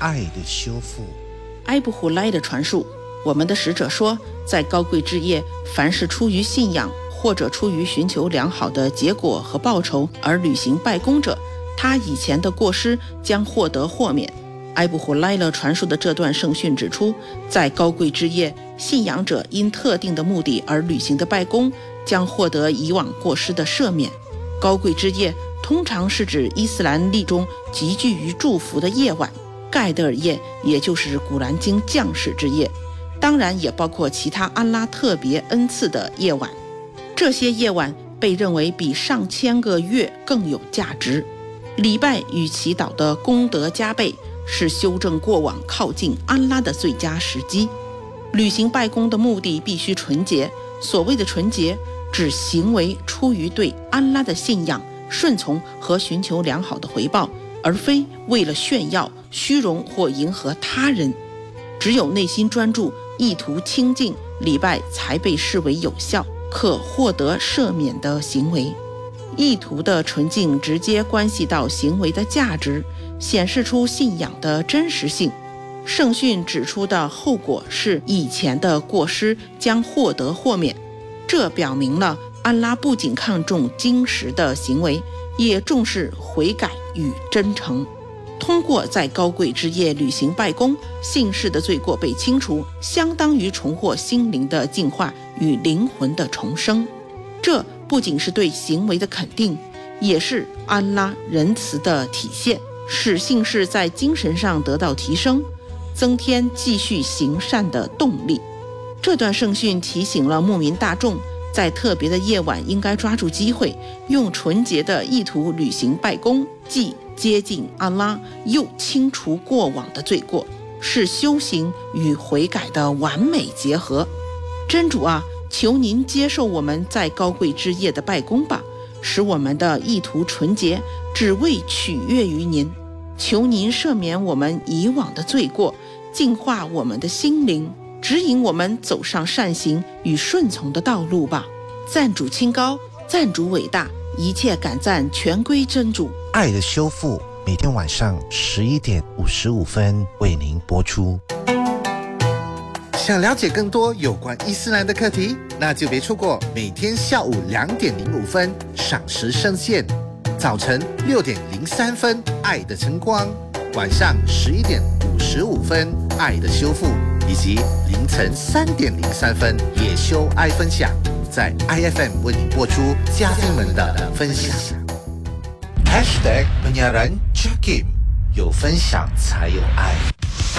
爱的修复。 埃布胡莱的传述，我们的使者说，在高贵之夜，凡是出于信仰或者出于寻求良好的结果和报酬而履行拜功者，他以前的过失将获得豁免。埃布胡莱勒传述的这段圣训指出，在高贵之夜，信仰者因特定的目的而履行的拜功将获得以往过失的赦免。高贵之夜通常是指伊斯兰历中集聚于祝福的夜晚，盖德尔夜也就是古兰经降世之夜，当然也包括其他安拉特别恩赐的夜晚。这些夜晚被认为比上千个月更有价值。礼拜与祈祷的功德加倍，是修正过往靠近安拉的最佳时机。履行拜功的目的必须纯洁，所谓的纯洁指行为出于对安拉的信仰、顺从和寻求良好的回报，而非为了炫耀、虚荣或迎合他人。只有内心专注、意图清净，礼拜才被视为有效、可获得赦免的行为。意图的纯净直接关系到行为的价值，显示出信仰的真实性。圣训指出的后果是以前的过失将获得豁免，这表明了安拉不仅看重经实的行为，也重视悔改与真诚。通过在高贵之夜履行拜功，信士的罪过被清除，相当于重获心灵的净化与灵魂的重生。这不仅是对行为的肯定，也是安拉仁慈的体现，使信士在精神上得到提升，增添继续行善的动力。这段圣训提醒了牧民大众，在特别的夜晚应该抓住机会，用纯洁的意图履行拜功，既接近安拉，又清除过往的罪过，是修行与悔改的完美结合。真主啊，求您接受我们在高贵之夜的拜功吧，使我们的意图纯洁，只为取悦于您。求您赦免我们以往的罪过，净化我们的心灵，指引我们走上善行与顺从的道路吧。赞主清高，赞主伟大，一切感赞全归真主。 爱的修复每天晚上11:55为您播出。 想了解更多有关伊斯兰的课题，那就别错过每天下午2:05赏时圣线，早晨6:03爱的晨光，晚上11:55爱的修复，以及凌晨3:03野修爱分享，在 IFM 为你播出嘉宾们的分享。 #penyiaran Jakim， 有分享才有爱。